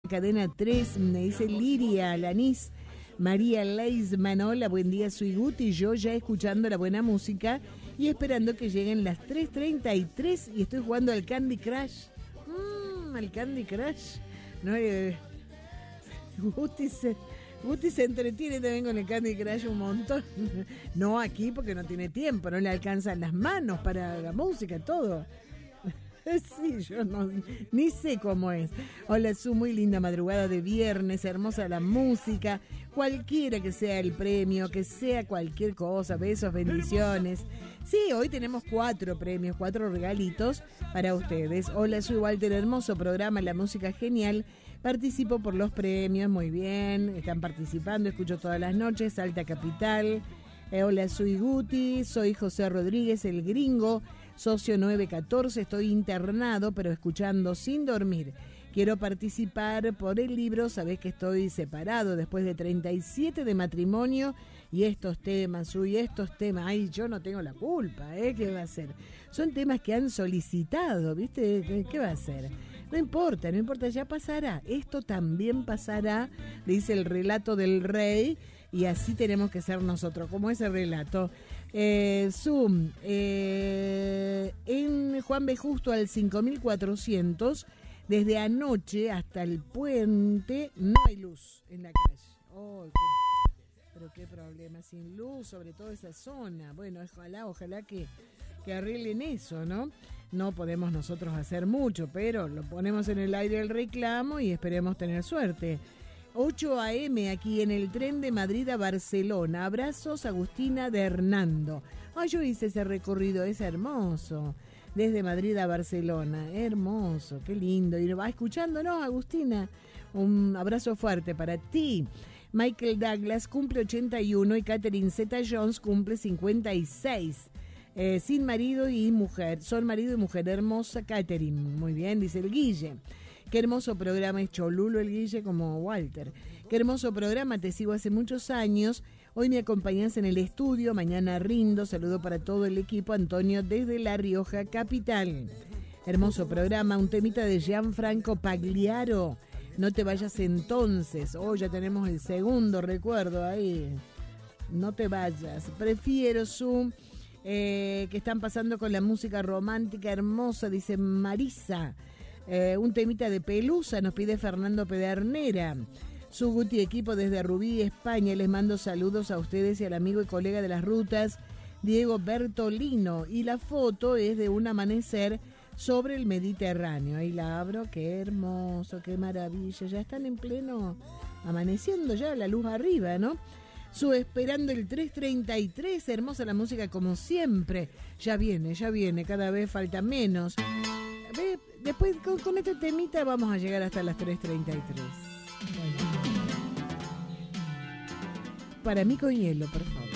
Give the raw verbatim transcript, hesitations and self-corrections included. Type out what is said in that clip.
Cadena tres, me dice Liria Lanís. María Leisman, hola, buen día, soy Guti, yo ya escuchando la buena música y esperando que lleguen las tres treinta y tres y estoy jugando al Candy Crush. Mmm, al Candy Crush. No, eh, Guti, se, Guti se entretiene también con el Candy Crush un montón. No aquí porque no tiene tiempo, no le alcanzan las manos para la música, todo. Sí, yo no, ni sé cómo es. Hola, Su, muy linda madrugada de viernes, hermosa la música, cualquiera que sea el premio, que sea cualquier cosa, besos, bendiciones. Sí, hoy tenemos cuatro premios, cuatro regalitos para ustedes. Hola, soy Walter, hermoso programa, la música genial. Participo por los premios, muy bien, están participando, escucho todas las noches, Salta Capital. Eh, hola, soy Guti, soy José Rodríguez, el gringo. Socio nueve catorce, estoy internado, pero escuchando sin dormir. Quiero participar por el libro, sabés que estoy separado después de treinta y siete de matrimonio y estos temas, uy, estos temas, ay, yo no tengo la culpa, ¿eh? ¿Qué va a hacer? Son temas que han solicitado, ¿viste? ¿Qué, qué va a hacer? No importa, no importa, ya pasará. Esto también pasará, dice el relato del rey, y así tenemos que ser nosotros, como ese relato. Eh, Zoom, eh, en Juan B. Justo al cinco mil cuatrocientos, desde anoche hasta el puente, no hay luz en la calle. Oh, qué, pero qué problema, sin luz, sobre todo esa zona. Bueno, ojalá, ojalá que, que arreglen eso, ¿no? No podemos nosotros hacer mucho, pero lo ponemos en el aire el reclamo y esperemos tener suerte. ocho a eme aquí en el tren de Madrid a Barcelona. Abrazos, Agustina de Hernando. Ay, yo hice ese recorrido, es hermoso. Desde Madrid a Barcelona. Hermoso, qué lindo. Y va escuchándonos, Agustina. Un abrazo fuerte para ti. Michael Douglas cumple ochenta y uno y Catherine Zeta-Jones cumple cincuenta y seis. Eh, sin marido y mujer. Son marido y mujer. Hermosa Catherine. Muy bien, dice el Guille. Qué hermoso programa, es cholulo el Guille como Walter. Qué hermoso programa, te sigo hace muchos años. Hoy me acompañás en el estudio, mañana rindo. Saludo para todo el equipo, Antonio, desde La Rioja, capital. Hermoso programa, un temita de Gianfranco Pagliaro. No te vayas entonces. Hoy oh, ya tenemos el segundo recuerdo ahí. No te vayas. Prefiero su... Eh, que están pasando con la música romántica hermosa, dice Marisa. Eh, un temita de Pelusa, nos pide Fernando Pedernera. Su Guti equipo desde Rubí, España. Les mando saludos a ustedes y al amigo y colega de las rutas, Diego Bertolino. Y la foto es de un amanecer sobre el Mediterráneo. Ahí la abro, qué hermoso, qué maravilla. Ya están en pleno amaneciendo ya, la luz arriba, ¿no? Su esperando el tres treinta y tres, hermosa la música como siempre. Ya viene, ya viene, cada vez falta menos. Ve, después con, con este temita vamos a llegar hasta las tres treinta y tres. Bueno. Para mí con hielo, por favor.